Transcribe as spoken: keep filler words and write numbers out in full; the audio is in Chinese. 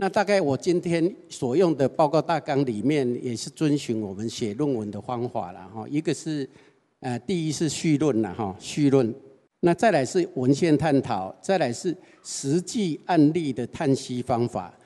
那大概我今天所用的报告大纲里面，也是遵循我们写论文的方法啦哈。一个是呃，第一是序论啦哈，序论。那再来是文献探讨，再来是实际案例的探析方法。